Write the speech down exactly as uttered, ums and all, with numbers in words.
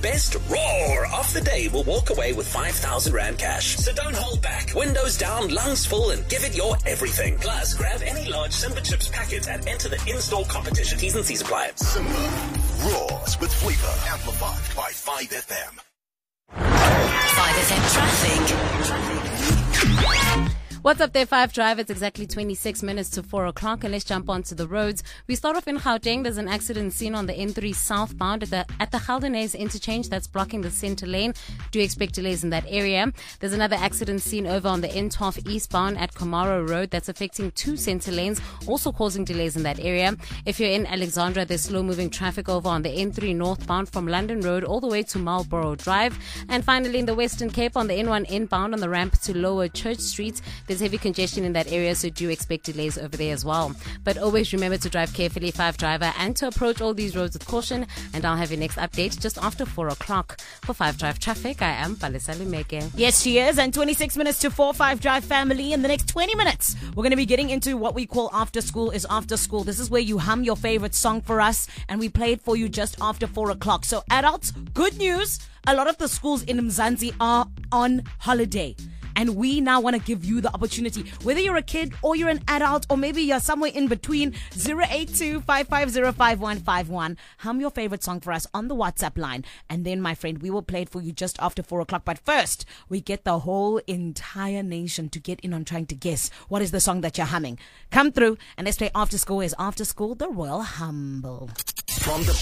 best roar of the day will walk away with five thousand rand cash. So don't hold back. Windows down, lungs full, and give it your everything. Plus, grab any large Simba Chips packet and enter the in-store competition. T's and C's apply. Simba roars with flavor, amplified by five F M. five F M traffic. What's up there, five Drive? It's exactly twenty-six minutes to four o'clock, and let's jump onto the roads. We start off in Gauteng. There's an accident seen on the N three southbound at the at the Geldenhuys interchange that's blocking the center lane. Do expect delays in that area. There's another accident seen over on the N twelve eastbound at Komaro Road that's affecting two center lanes, also causing delays in that area. If you're in Alexandra, there's slow-moving traffic over on the N three northbound from London Road all the way to Marlborough Drive. And finally, in the Western Cape on the N one inbound on the ramp to Lower Church Street, there's heavy congestion in that area, so do expect delays over there as well. But always remember to drive carefully, five Driver, and to approach all these roads with caution. And I'll have your next update just after four o'clock. For five Drive Traffic, I am Palesa Lumeke. Yes, she is. And twenty-six minutes to four, five Drive family. In the next twenty minutes, we're going to be getting into what we call After School is After School. This is where you hum your favorite song for us, and we play it for you just after four o'clock. So adults, good news. A lot of the schools in Mzansi are on holiday. And we now want to give you the opportunity, whether you're a kid or you're an adult or maybe you're somewhere in between. Zero eight two, five five zero, five one five one. Hum your favorite song for us on the WhatsApp line. And then, my friend, we will play it for you just after four o'clock. But first, we get the whole entire nation to get in on trying to guess what is the song that you're humming. Come through and let's play After School is After School, the Royal Humble. From the